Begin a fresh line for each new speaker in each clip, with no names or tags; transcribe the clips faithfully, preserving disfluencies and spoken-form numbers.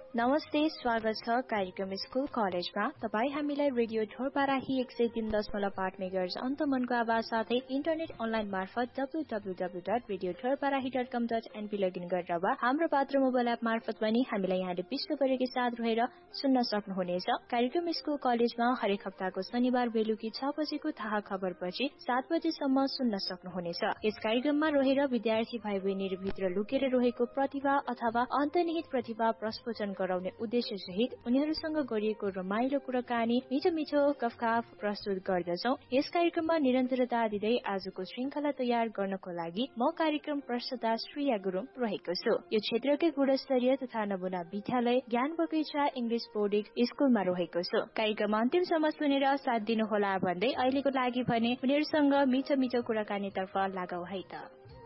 नमस्ते, स्वागत छ कार्यक्रम स्कुल कलेजमा। तपाईँ हामीलाई रेडियो ठोरपाराही एक सय तीन दशमलव आठ मेगाहर्ज अन्तमनको आवाज साथै इन्टरनेट अनलाइन मार्फत W W W dot radio ठोरपाराही dot कम डट एनपी लगइन गरेर वा हाम्रो पात्र मोबाइल एप मार्फत पनि हामीलाई यहाँले विश्वभरिकै साथ रहेर सुन्न सक्नुहुनेछ। कार्यक्रम स्कुल कलेजमा हरेक हप्ताको शनिबार बेलुकी छ बजेको थाहा खबरपछि सात बजेसम्म सुन्न सक्नुहुनेछ। यस कार्यक्रममा रहेर विद्यार्थी भाइ बहिनीहरू भित्र लुकेर रहेको प्रतिभा अथवा अन्तर्निहित प्रतिभा प्रस्फुटन गराउने उद्देश्य सहित उनीहरूसँग गरिएको रमाइलो कुराकानी मिठो मिठो गफगाफ प्रस्तुत गर्दछौ। यस कार्यक्रममा निरन्तरता दिँदै आजको श्रृंखला तयार गर्नको लागि म कार्यक्रम प्रस्तुता श्रेया गुरुङ रहेको छु। यो क्षेत्रकै गुणस्तरीय तथा नमुना विद्यालय ज्ञान बगैँचा इङ्ग्लिश बोर्डिङ स्कुलमा रहेको छु। कार्यक्रम अन्तिमसम्म सुनेर साथ दिनुहोला भन्दै अहिलेको लागि भने उनीहरूसँग मिठो मिठो कुराकानीतर्फ लागौ है त।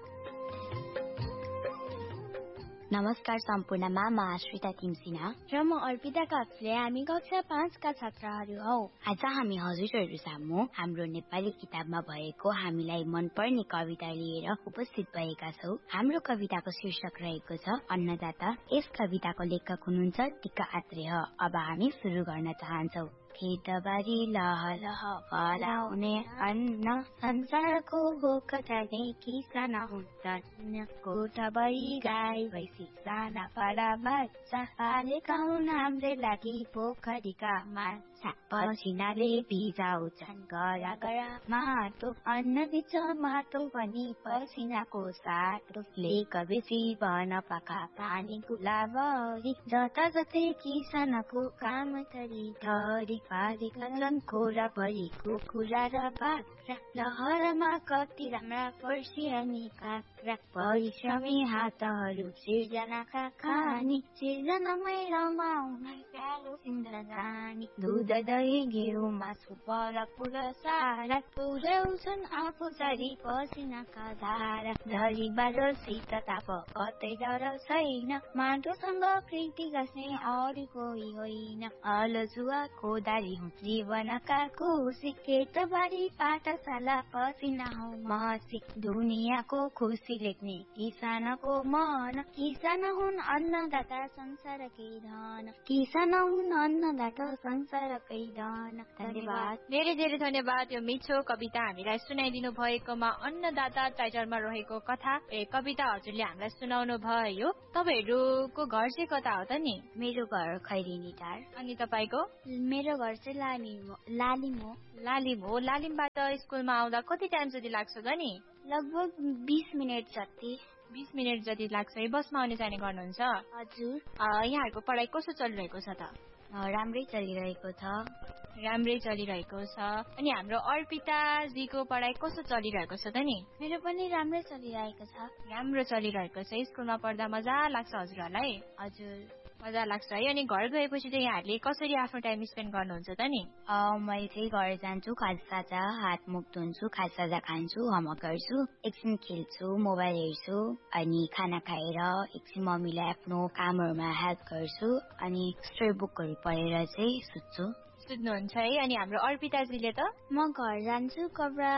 नमस्कार सम्पूर्णमा, म आश्रिता तिमसिना
र म अर्पिता काफ्ले। हामी कक्षा पाँचका छात्राहरू हौ।
आज हामी हजुरहरू सामु हाम्रो नेपाली किताबमा भएको हामीलाई मनपर्ने कविता लिएर उपस्थित भएका छौं। हाम्रो कविताको शीर्षक रहेको छ अन्नदाता। यस कविताको लेखक हुनुहुन्छ टिका आत्रेय। अब हामी सुरु गर्न चाहन्छौ। खेतबारी लह लह फलाउने अन्न संसारको भोक जाने किसान हुन्छन्। कोठभरि गाई भैँसी साना बडा बाच्छा पालेका हुन् हाम्रै लागि पोखरीका माछा। पसिनाले भिजाउँछन् गरा गरा माटो, अन्न दिन्छ माटो पनि पसिनाको साटो। लेख बेसी बन पाखा पानी गुलाबरी, जता जतै किसानको काम तरी धरी। पालेका छन् खोरा भरी कुखुरा र बाख्रा, लहरमा कति राम्रा फर्सी अनि काँक्रा। परिश्रमी हातहरू सिर्जनाका खानी, सिर्जनामै रमाउने प्यालो जिन्दगानी। दुध दही घिउ मासु फलफुल सारा, पुर्याउँछन् आफू जरी पसिनाका धारा। झरी बादल शीत ताप कतै डर छैन, माटोसँग प्रीति गाँस्ने अरू कोही होइन। हलो जुवा खोदारी हुन् जीवनका खुसी, खेतबारी पाठशाला पसिना हो महसी। दुनियाँको खुसी लेख्ने किसानको मन, किसान हुन् अन्नदाता संसारकै धन। किसान हुन् अन्नदाता संसारकै धन। धन्यवाद।
धेरै धेरै धन्यवाद। यो मिठो कविता हामीलाई सुनाइदिनु भएकोमा। अन्नदाता टाइटलमा रहेको कथा ए कविता हजुरले हामीलाई सुनाउनु भयो। तपाईहरुको घर चाहिँ कता हो त नि?
मेरो घर खैरिनी टार।
अनि तपाईको?
मेरो घर चाहिँ लालिम हो। लालिम हो।
लालिम हो। लालिमबाट स्कुलमा आउँदा कति टाइम जति लाग्छ त नि?
लगभग बीस मिनट जति।
बीस मिनट जति लाग्छ है। बसमा आउने जाने गर्नुहुन्छ?
हजुर।
यहाँहरूको पढाइ कस्तो चलिरहेको छ त?
राम्रै चलिरहेको छ।
राम्रै चलिरहेको छ। अनि हाम्रो अर्पिताजीको पढाइ कस्तो चलिरहेको छ त नि?
मेरो पनि राम्रै चलिरहेको छ।
राम्रो चलिरहेको छ। स्कुलमा पढ्दा मजा लाग्छ हजुरहरूलाई?
हजुर,
मजा लाग्छ है। अनि घर गएपछि चाहिँ यहाँहरूले कसरी आफ्नो टाइम स्पेन्ड गर्नुहुन्छ त नि?
मैले चाहिँ घर जान्छु, खाजासाजा हात मुख धुन्छु, खाजासाजा खान्छु, होमवर्क गर्छु, एकछिन खेल्छु, मोबाइल हेर्छु, अनि खाना खाएर एकछिन मम्मीलाई आफ्नो कामहरूमा हेल्प गर्छु, अनि स्टोरी बुकहरू पढेर चाहिँ सुत्छु।
सुत्नुहुन्छ है। अनि हाम्रो अर्पिताजीले त?
म घर जान्छु, कपडा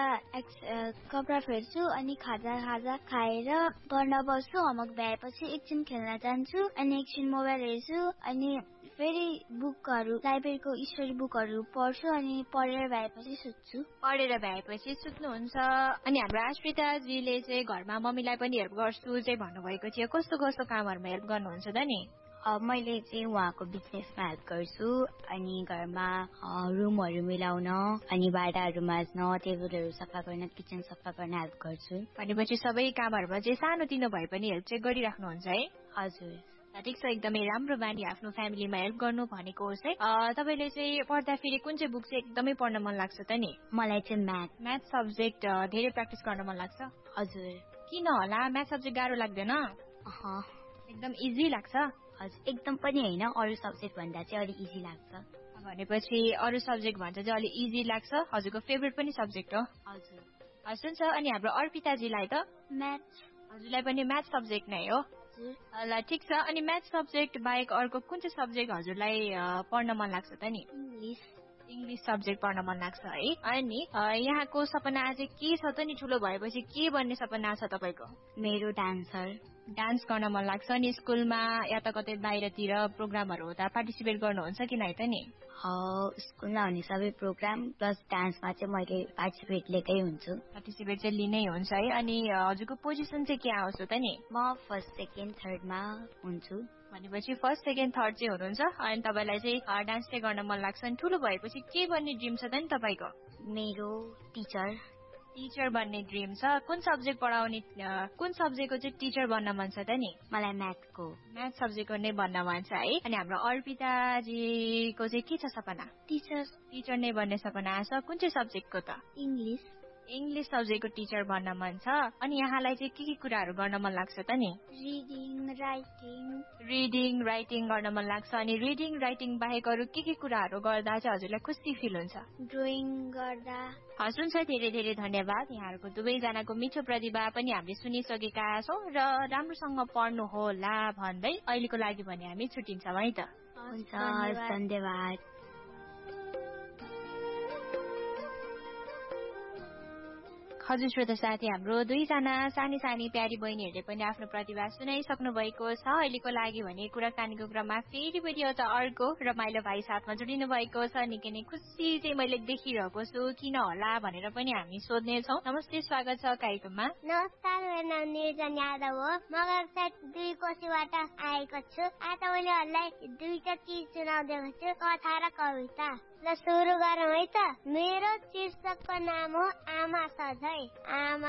कपडा फेर्छु, अनि खाजा खाजा खाएर पढ्न बस्छु, होमवर्क भ्याएपछि एकछिन खेल्न जान्छु, अनि एकछिन मोबाइल हेर्छु, अनि फेरि बुकहरू लाइब्रेरीको स्टोरी बुकहरू पढ्छु, अनि पढेर भ्याएपछि सुत्छु।
पढेर भ्याएपछि सुत्नुहुन्छ। अनि हाम्रो अस्मिताजीले चाहिँ घरमा मम्मीलाई पनि हेल्प गर्छु चाहिँ भन्नुभएको थियो। कस्तो कस्तो कामहरूमा हेल्प गर्नुहुन्छ त नि?
मैले चाहिँ उहाँको बिजनेसमा हेल्प गर्छु, अनि घरमा रुमहरू मिलाउन, अनि भाँडाहरू माझ्न, टेबलहरू सफा गर्न, किचन सफा गर्न हेल्प गर्छु।
भनेपछि सबै कामहरूमा चाहिँ सानो तिनो भए पनि हेल्प चाहिँ गरिराख्नुहुन्छ है?
हजुर।
ठिक छ, एकदमै राम्रो बानी आफ्नो फ्यामिलीमा हेल्प गर्नु भनेको होस् है। तपाईँले चाहिँ पढ्दाखेरि कुन चाहिँ बुक चाहिँ एकदमै पढ्न मन लाग्छ त नि?
मलाई चाहिँ म्याथ
म्याथ सब्जेक्ट धेरै प्र्याक्टिस गर्न मन लाग्छ?
हजुर।
किन होला? म्याथ सब्जेक्ट गाह्रो लाग्दैन? एकदम इजी लाग्छ?
हजुर, एकदम पनि होइन, अरू सब्जेक्ट भन्दा चाहिँ अलिक इजी लाग्छ।
भनेपछि अरू सब्जेक्ट भन्दा चाहिँ अलिक इजी लाग्छ। हजुरको फेभरेट पनि सब्जेक्ट हो?
हजुर।
सुन्छ। अनि हाम्रो अर्पिताजीलाई त?
म्याथ।
हजुरलाई पनि म्याथ सब्जेक्ट नै हो? ल ठिक छ। अनि म्याथ सब्जेक्ट बाहेक अर्को कुन चाहिँ सब्जेक्ट हजुरलाई पढ्न मन लाग्छ त नि?
इङ्ग्लिस।
इङ्ग्लिस सब्जेक्ट पढ्न मन लाग्छ है। अनि यहाँको सपना चाहिँ के छ त नि? ठुलो भएपछि के बन्ने सपना छ तपाईँको?
मेरो डान्सर।
डान्स गर्न मन लाग्छ नि स्कुलमा या त कतै बाहिरतिर प्रोग्रामहरू हुँदा पार्टिसिपेट गर्नुहुन्छ कि नै त नि
स्कुलमा हुने सबै प्रोग्राम प्लस डान्समा चाहिँ मैले पार्टिसिपेट लिएकै हुन्छु
पार्टिसिपेट चाहिँ लिनै हुन्छ है अनि हजुरको पोजिसन चाहिँ के आउँछ त नि
म फर्स्ट सेकेन्ड थर्डमा हुन्छु
भनेपछि फर्स्ट सेकेन्ड थर्ड चाहिँ हुनुहुन्छ अनि तपाईँलाई चाहिँ डान्स चाहिँ गर्न मन लाग्छ अनि ठुलो भएपछि के बन्ने ड्रिम छ त नि तपाईँको
मेरो टिचर
टिचर बन्ने ड्रिम छ कुन सब्जेक्ट पढाउने कुन सब्जेक्टको चाहिँ टिचर बन्न मन छ त नि
मलाई म्याथको
म्याथ सब्जेक्टको नै बन्न मन छ है अनि हाम्रो अर्पिताजीको चाहिँ के छ सपना
टिचर
टिचर नै बन्ने सपना छ कुन चाहिँ सब्जेक्टको त
इङ्ग्लिस
इङ्ग्लिस सब्जेक्टको टिचर बन्न मन छ अनि यहाँलाई चाहिँ के के कुराहरू गर्न मन लाग्छ त नि
रिडिङ राइटिङ
रिडिङ राइटिङ गर्न मन लाग्छ अनि रिडिङ राइटिङ बाहेक अरू के के कुराहरू गर्दा चाहिँ हजुरलाई खुसी फिल हुन्छ
ड्रइङ गर्दा
हस् हुन्छ धेरै धेरै धन्यवाद यहाँहरूको दुवैजनाको मिठो प्रतिभा पनि हामीले सुनिसकेका छौँ र राम्रोसँग पढ्नु होला भन्दै अहिलेको लागि भने हामी छुट्टिन्छौँ है त
हुन्छ धन्यवाद
हजुर श्रोता साथी हाम्रो दुईजना सानी सानी प्यारी बहिनीहरूले पनि आफ्नो प्रतिभा सुनाइसक्नु भएको छ अहिलेको लागि भने कुराकानीको क्रममा फेरि पनि एउटा अर्को रमाइलो भाइ साथमा जोडिनु भएको छ निकै नै खुसी चाहिँ मैले देखिरहेको छु किन होला भनेर पनि हामी सोध्नेछौँ नमस्ते स्वागत छ कार्यक्रममा
नमस्कार मेरो नाम निर्जन यादव हो म कक्षा दुई कोशीबाट आएको छु आज मैले हजुरलाई दुईटा चिज सुनाउँदै छु कथा र कविता ल सुरु गरौँ है त मेरो शीर्षकको नाम हो आमा सधैँ आमा